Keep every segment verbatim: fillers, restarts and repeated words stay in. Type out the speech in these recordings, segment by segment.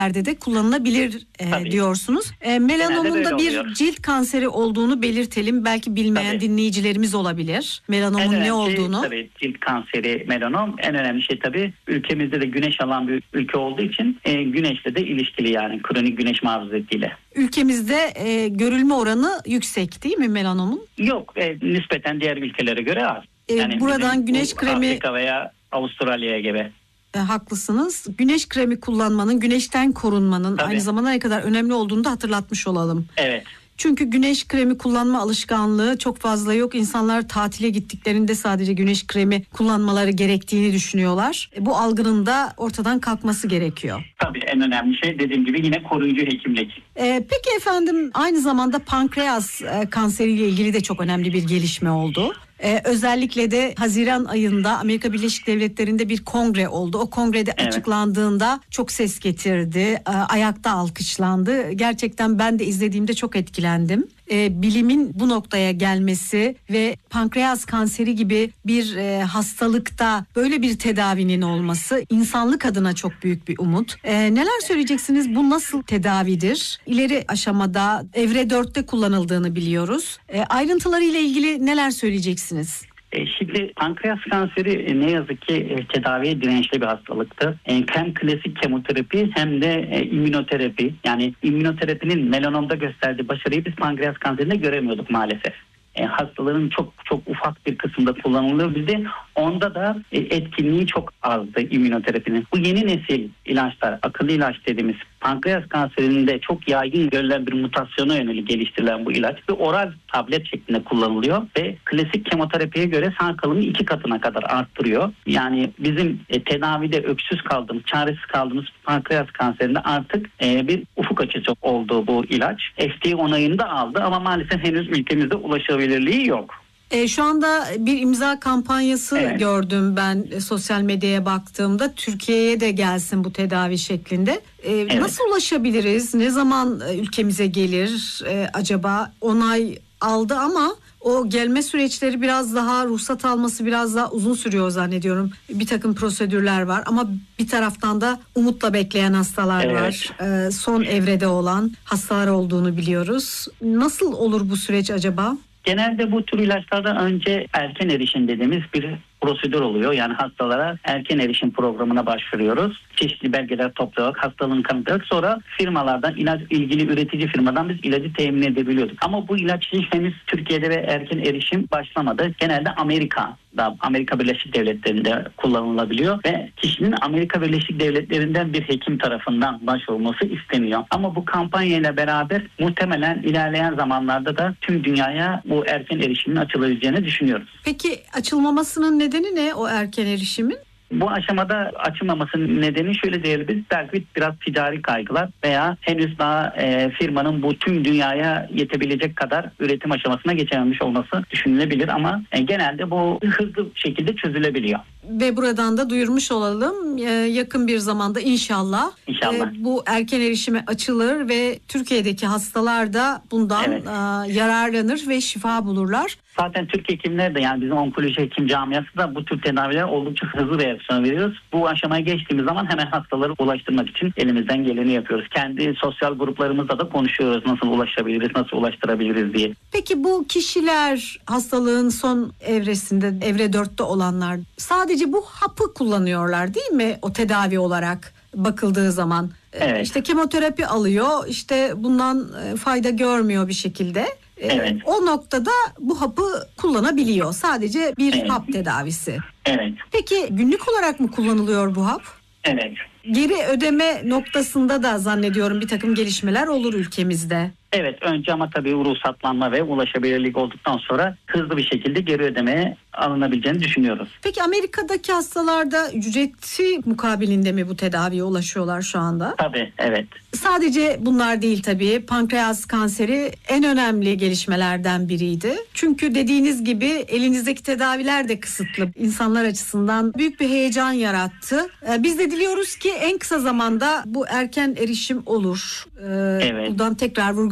de kullanılabilir e, diyorsunuz. E, melanomun da bir oluyor. cilt kanseri olduğunu belirtelim. Belki bilmeyen Tabii. dinleyicilerimiz olabilir. Melanomun ne olduğunu. Şey, tabii cilt kanseri, melanom en önemli şey tabii. Ülkemizde de güneş alan bir ülke olduğu için e, güneşle de ilişkili, yani kronik güneş maruziyetiyle. Ülkemizde e, görülme oranı yüksek değil mi melanomun? Yok, e, nispeten diğer ülkelere göre az. E, Yani buradan güneş kremi... Afrika veya Avustralya'ya gibi. E, haklısınız. Güneş kremi kullanmanın, güneşten korunmanın Tabii. aynı zamanda ne kadar önemli olduğunu da hatırlatmış olalım. Evet. Çünkü güneş kremi kullanma alışkanlığı çok fazla yok. İnsanlar tatile gittiklerinde sadece güneş kremi kullanmaları gerektiğini düşünüyorlar. E, bu algının da ortadan kalkması gerekiyor. Tabii en önemli şey dediğim gibi yine koruyucu hekimlik. E, peki efendim, aynı zamanda pankreas e, kanseriyle ilgili de çok önemli bir gelişme oldu. Ee, özellikle de Haziran ayında Amerika Birleşik Devletleri'nde bir kongre oldu. O kongrede Evet. açıklandığında çok ses getirdi. Ee, ayakta alkışlandı. Gerçekten ben de izlediğimde çok etkilendim. Ee, bilimin bu noktaya gelmesi ve pankreas kanseri gibi bir e, hastalıkta böyle bir tedavinin olması insanlık adına çok büyük bir umut. Ee, neler söyleyeceksiniz? Bu nasıl tedavidir? İleri aşamada evre dörtte kullanıldığını biliyoruz. Ee, ayrıntılarıyla ilgili neler söyleyeceksiniz? E, şimdi pankreas kanseri e, ne yazık ki e, tedaviye dirençli bir hastalıktı. E, hem klasik kemoterapi hem de e, immünoterapi. Yani immünoterapinin melanomda gösterdiği başarıyı biz pankreas kanserinde göremiyorduk maalesef. E, hastaların çok çok ufak bir kısmında kullanılıyor bizde. Onda da e, etkinliği çok azdı immünoterapinin. Bu yeni nesil ilaçlar, akıllı ilaç dediğimiz pankreas kanserinde çok yaygın görülen bir mutasyona yönelik geliştirilen bu ilaç ve oral tablet şeklinde kullanılıyor ve klasik kemoterapiye göre sağ kalımı iki katına kadar arttırıyor. Yani bizim e, tedavide öksüz kaldığımız, çaresiz kaldığımız pankreas kanserinde artık e, bir ufuk açıcı oldu bu ilaç. F D A onayını da aldı ama maalesef henüz ülkemizde ulaşabilirliği yok. E, şu anda bir imza kampanyası Evet. gördüm ben e, sosyal medyaya baktığımda. Türkiye'ye de gelsin bu tedavi şeklinde. E, Evet. Nasıl ulaşabiliriz? Ne zaman e, ülkemize gelir? E, acaba onay aldı ama o gelme süreçleri biraz daha, ruhsat alması biraz daha uzun sürüyor zannediyorum. Bir takım prosedürler var ama bir taraftan da umutla bekleyen hastalar Evet. var. E, son evrede olan hastalar olduğunu biliyoruz. Nasıl olur bu süreç acaba? Genelde bu tür ilaçlardan önce erken erişim dediğimiz bir prosedür oluyor. Yani hastalara erken erişim programına başvuruyoruz. Çeşitli belgeler toplayarak, hastalığını kanıtlayarak sonra firmalardan, ilaç ilgili üretici firmadan biz ilacı temin edebiliyorduk. Ama bu ilaç henüz Türkiye'de ve erken erişim başlamadı. Genelde Amerika'da, Amerika Birleşik Devletleri'nde kullanılabiliyor ve kişinin Amerika Birleşik Devletleri'nden bir hekim tarafından başvurması isteniyor. Ama bu kampanyayla beraber muhtemelen ilerleyen zamanlarda da tüm dünyaya bu erken erişimin açılabileceğini düşünüyoruz. Peki açılmamasının nedeni ne, o erken erişimin? Bu aşamada açılmamasının nedeni şöyle diyebiliriz. Belki biraz ticari kaygılar veya henüz daha e, firmanın bu tüm dünyaya yetebilecek kadar üretim aşamasına geçememiş olması düşünülebilir ama e, genelde bu hızlı şekilde çözülebiliyor. Ve buradan da duyurmuş olalım, ee, yakın bir zamanda inşallah, İnşallah. e, bu erken erişime açılır ve Türkiye'deki hastalar da bundan Evet. e, yararlanır ve şifa bulurlar. Zaten Türk hekimler de, yani bizim onkoloji hekim camiası da bu tür tedaviler oldukça hızlı reaksiyon veriyoruz. Bu aşamaya geçtiğimiz zaman hemen hastaları ulaştırmak için elimizden geleni yapıyoruz. Kendi sosyal gruplarımızda da konuşuyoruz nasıl ulaşabiliriz, nasıl ulaştırabiliriz diye. Peki bu kişiler hastalığın son evresinde, evre dörtte olanlar sadece bu hapı kullanıyorlar değil mi o tedavi olarak bakıldığı zaman? Evet. İşte kemoterapi alıyor, işte bundan fayda görmüyor bir şekilde. Evet. O noktada bu hapı kullanabiliyor. Sadece bir Evet. hap tedavisi. Evet. Peki günlük olarak mı kullanılıyor bu hap? Evet. Geri ödeme noktasında da zannediyorum bir takım gelişmeler olur ülkemizde. Evet, önce ama tabii ruhsatlanma ve ulaşabilirlik olduktan sonra hızlı bir şekilde geri ödemeye alınabileceğini düşünüyoruz. Peki Amerika'daki hastalarda ücreti mukabilinde mi bu tedaviye ulaşıyorlar şu anda? Tabii, evet. Sadece bunlar değil tabii. Pankreas kanseri en önemli gelişmelerden biriydi. Çünkü dediğiniz gibi elinizdeki tedaviler de kısıtlı. İnsanlar açısından büyük bir heyecan yarattı. Biz de diliyoruz ki en kısa zamanda bu erken erişim olur. Evet. Buradan tekrar vurgulamak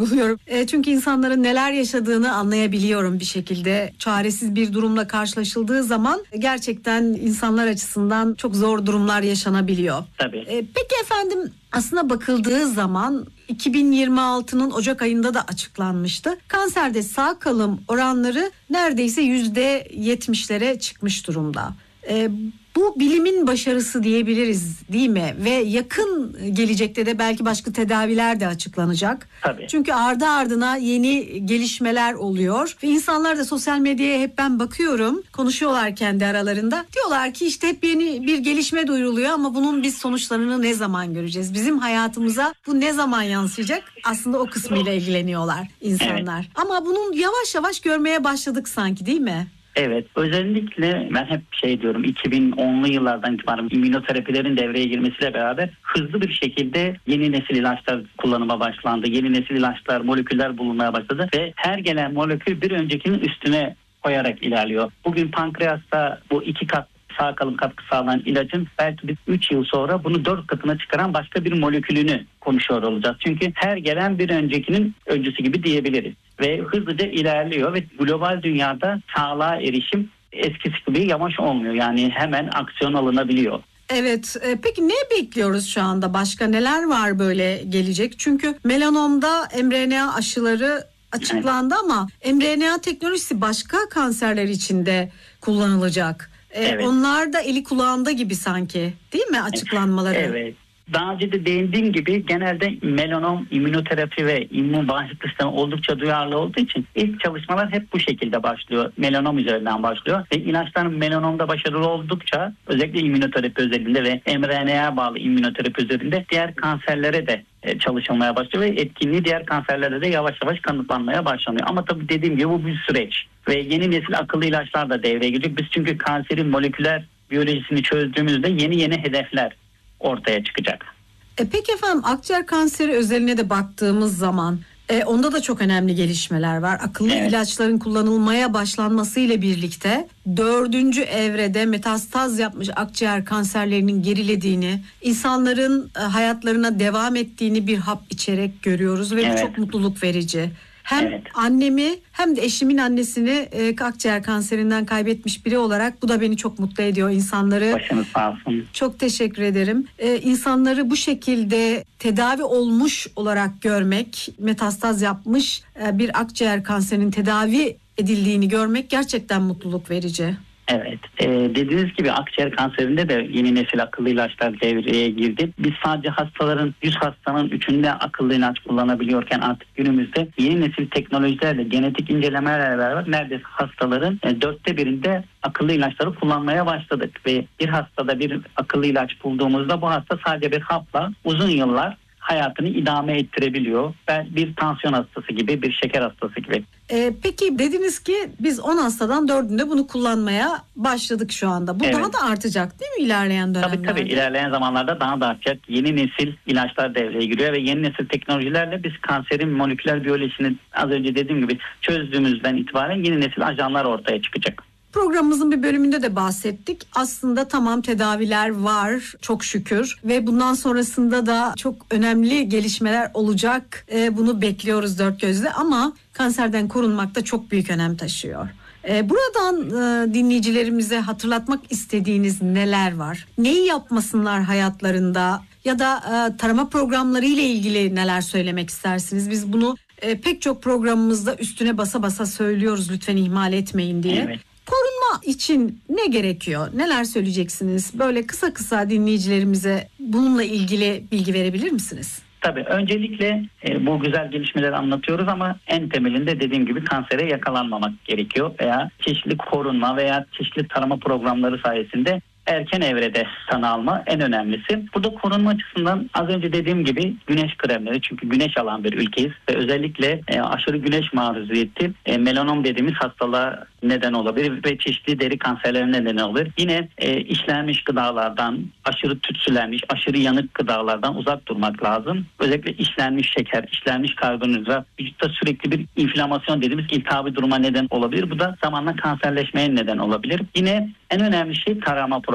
buluyorum. E, çünkü insanların neler yaşadığını anlayabiliyorum bir şekilde. Çaresiz bir durumla karşılaşıldığı zaman gerçekten insanlar açısından çok zor durumlar yaşanabiliyor. Tabii. E, peki efendim, aslına bakıldığı zaman iki bin yirmi altının Ocak ayında da açıklanmıştı. Kanserde sağ kalım oranları neredeyse yüzde yetmişlere çıkmış durumda. E, bu bilimin başarısı diyebiliriz değil mi? Ve yakın gelecekte de belki başka tedaviler de açıklanacak. Tabii. Çünkü ardı ardına yeni gelişmeler oluyor. Ve insanlar da sosyal medyaya hep ben bakıyorum. Konuşuyorlar kendi aralarında. Diyorlar ki işte hep yeni bir gelişme duyuruluyor ama bunun biz sonuçlarını ne zaman göreceğiz? Bizim hayatımıza bu ne zaman yansıyacak? Aslında o kısmıyla ilgileniyorlar insanlar. Evet. Ama bunun yavaş yavaş görmeye başladık sanki, değil mi? Evet, özellikle ben hep şey diyorum, iki bin onlu yıllardan itibaren immünoterapilerin devreye girmesiyle beraber hızlı bir şekilde yeni nesil ilaçlar kullanıma başlandı. Yeni nesil ilaçlar, moleküller bulunmaya başladı ve her gelen molekül bir öncekinin üstüne koyarak ilerliyor. Bugün pankreasta bu iki kat sağ kalım katkı sağlayan ilacın belki biz üç yıl sonra bunu dört katına çıkaran başka bir molekülünü konuşuyor olacağız. Çünkü her gelen bir öncekinin öncüsü gibi diyebiliriz. Ve hızlıca ilerliyor ve global dünyada sağlığa erişim eskisi gibi yavaş olmuyor. Yani hemen aksiyon alınabiliyor. Evet, e, peki ne bekliyoruz şu anda? Başka neler var böyle gelecek? Çünkü melanomda mRNA aşıları açıklandı, evet. Ama mRNA teknolojisi başka kanserler için de kullanılacak. E, evet. Onlar da eli kulağında gibi sanki, değil mi açıklanmaları? Evet. Daha önce de değindiğim gibi genelde melanom, immünoterapi ve immün bağışıklık sistemi oldukça duyarlı olduğu için ilk çalışmalar hep bu şekilde başlıyor. Melanom üzerinden başlıyor ve ilaçların melanomda başarılı oldukça özellikle immünoterapi özelinde ve mRNA'ya bağlı immünoterapi üzerinde diğer kanserlere de çalışılmaya başlıyor ve etkinliği diğer kanserlerde de yavaş yavaş kanıtlanmaya başlanıyor. Ama tabii dediğim gibi bu bir süreç ve yeni nesil akıllı ilaçlar da devreye girecek. Biz çünkü kanserin moleküler biyolojisini çözdüğümüzde yeni yeni hedefler ortaya çıkacak. E peki efendim, akciğer kanseri özeline de baktığımız zaman e, onda da çok önemli gelişmeler var. Akıllı evet. ilaçların kullanılmaya başlanmasıyla birlikte dördüncü evrede metastaz yapmış akciğer kanserlerinin gerilediğini, insanların e, hayatlarına devam ettiğini bir hap içerek görüyoruz ve evet. bu çok mutluluk verici. Hem evet. annemi hem de eşimin annesini e, akciğer kanserinden kaybetmiş biri olarak bu da beni çok mutlu ediyor. İnsanları başınız sağ olsun. Çok teşekkür ederim. E, insanları bu şekilde tedavi olmuş olarak görmek, metastaz yapmış e, bir akciğer kanserinin tedavi edildiğini görmek gerçekten mutluluk verici. Evet. Ee, dediğiniz gibi akciğer kanserinde de yeni nesil akıllı ilaçlar devreye girdi. Biz sadece hastaların yüz hastanın üçünde akıllı ilaç kullanabiliyorken artık günümüzde yeni nesil teknolojilerle genetik incelemelerle beraber neredeyse hastaların e, dörtte birinde akıllı ilaçları kullanmaya başladık. Ve bir hastada bir akıllı ilaç bulduğumuzda bu hasta sadece bir hapla uzun yıllar hayatını idame ettirebiliyor. Ben bir tansiyon hastası gibi, bir şeker hastası gibi. Ee, peki dediniz ki biz on hastadan dördünde bunu kullanmaya başladık şu anda. Bu evet. daha da artacak değil mi ilerleyen dönemlerde? Tabii tabii ilerleyen zamanlarda daha da artacak. Yeni nesil ilaçlar devreye giriyor ve yeni nesil teknolojilerle biz kanserin moleküler biyolojisini az önce dediğim gibi çözdüğümüzden itibaren yeni nesil ajanlar ortaya çıkacak. Programımızın bir bölümünde de bahsettik. Aslında tamam, tedaviler var çok şükür ve bundan sonrasında da çok önemli gelişmeler olacak. Ee, bunu bekliyoruz dört gözle ama kanserden korunmak da çok büyük önem taşıyor. Ee, buradan e, dinleyicilerimize hatırlatmak istediğiniz neler var? Neyi yapmasınlar hayatlarında ya da e, tarama programları ile ilgili neler söylemek istersiniz? Biz bunu e, pek çok programımızda üstüne basa basa söylüyoruz, lütfen ihmal etmeyin diye. Evet. Korunma için ne gerekiyor? Neler söyleyeceksiniz? Böyle kısa kısa dinleyicilerimize bununla ilgili bilgi verebilir misiniz? Tabii öncelikle e, bu güzel gelişmeleri anlatıyoruz ama en temelinde dediğim gibi kansere yakalanmamak gerekiyor veya çeşitli korunma veya çeşitli tarama programları sayesinde erken evrede tanı alma en önemlisi. Burada korunma açısından az önce dediğim gibi güneş kremleri, çünkü güneş alan bir ülkeyiz ve özellikle e, aşırı güneş maruziyeti e, melanom dediğimiz hastalığa neden olabilir ve çeşitli deri kanserlerine neden olur. Yine e, işlenmiş gıdalardan, aşırı tütsülenmiş, aşırı yanık gıdalardan uzak durmak lazım. Özellikle işlenmiş şeker, işlenmiş karbonhidrat vücutta sürekli bir inflamasyon dediğimiz iltihabi duruma neden olabilir. Bu da zamanla kanserleşmeye neden olabilir. Yine en önemli şey tarama programı.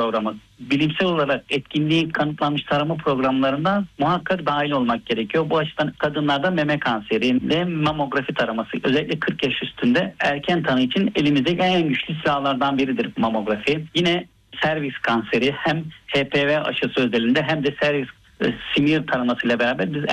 programı, bilimsel olarak etkinliği kanıtlanmış tarama programlarından muhakkak dahil olmak gerekiyor. Bu açıdan kadınlarda meme kanseri ve mamografi taraması, özellikle kırk yaş üstünde erken tanı için elimizdeki en güçlü silahlardan biridir mamografi. Yine servis kanseri hem H P V aşısı özelinde hem de servis simir taramasıyla beraber biz